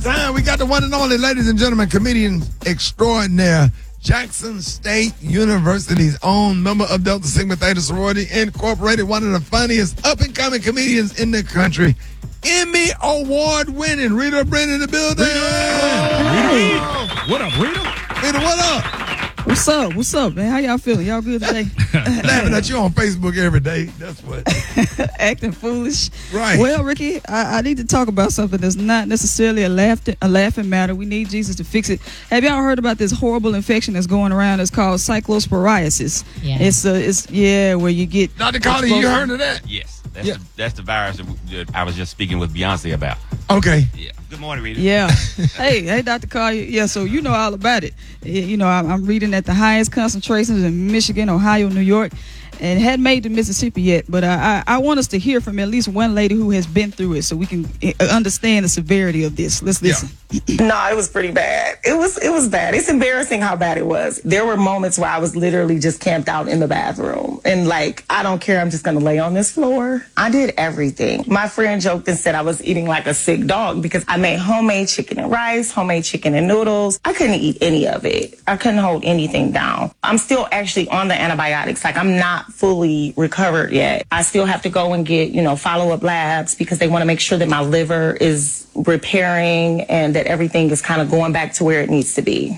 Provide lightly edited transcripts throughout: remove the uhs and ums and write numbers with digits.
Time we got the one and only, ladies and gentlemen, comedian extraordinaire, Jackson State University's own member of Delta Sigma Theta Sorority Incorporated, one of the funniest up-and-coming comedians in the country, Emmy Award-winning Rita Brent in the building. Rita. What up, Rita? Rita, what up? What's up? What's up, man? How y'all feeling? Y'all good today? Laughing at you on Facebook every day. That's what. Acting foolish. Right. Well, Ricky, I need to talk about something that's not necessarily a laughing matter. We need Jesus to fix it. Have y'all heard about this horrible infection that's going around? It's called cyclosporiasis. Yeah. It's where you get. Dr. Carter, you heard of that? Yes, that's the virus that I was just speaking with Beyonce about. Okay. Yeah. Good morning, Rita. Yeah. hey, Dr. Carr. Yeah, so you know all about it. You know, I'm reading at the highest concentrations in Michigan, Ohio, New York, and hadn't made to Mississippi yet. But I want us to hear from at least one lady who has been through it so we can understand the severity of this. Let's listen. No, it was pretty bad. It was bad. It's embarrassing how bad it was. There were moments where I was literally just camped out in the bathroom and like, I don't care. I'm just going to lay on this floor. I did everything. My friend joked and said I was eating like a sick dog because I made homemade chicken and rice, homemade chicken and noodles. I couldn't eat any of it. I couldn't hold anything down. I'm still actually on the antibiotics. Like I'm not fully recovered yet. I still have to go and get, follow-up labs because they want to make sure that my liver is repairing and that everything is kind of going back to where it needs to be.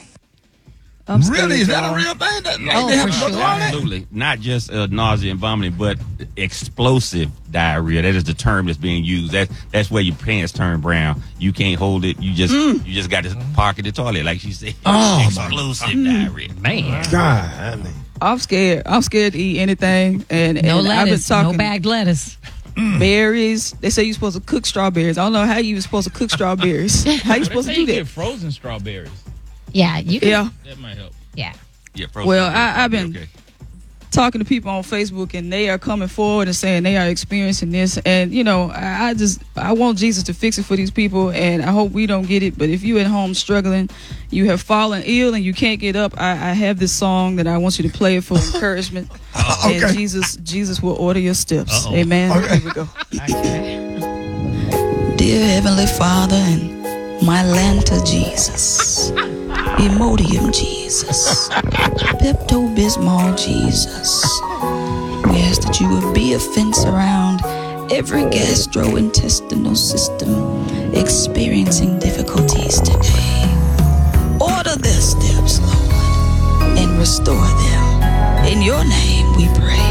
Really? Is that a real thing? For sure. Absolutely. Not just nausea and vomiting, but explosive diarrhea. That is the term that's being used. That's where your pants turn brown. You can't hold it. You just got to park in the toilet, like she said. Oh, explosive diarrhea. Man. God. I'm scared. I'm scared to eat anything. And No and I've been lettuce. talking No bagged lettuce. berries. They say you're supposed to cook strawberries. I don't know how you were supposed to cook strawberries. How you supposed to do Get that? frozen strawberries. Yeah, you can. Yeah. That might help. Yeah. Yeah, frozen Well, strawberries I've probably been okay. talking to people on Facebook, and they are coming forward and saying they are experiencing this. And I want Jesus to fix it for these people, and I hope we don't get it. But if you at home struggling, you have fallen ill and you can't get up, I have this song that I want you to play for encouragement. Okay. And Jesus will order your steps. Uh-oh. Amen. Okay. Here we go. Dear Heavenly Father and my Lanta Jesus, Imodium Jesus, Pepto-Bismol Jesus, we ask that you would be a fence around every gastrointestinal system experiencing difficulties today. Order their steps, Lord, and restore them. In your name we pray.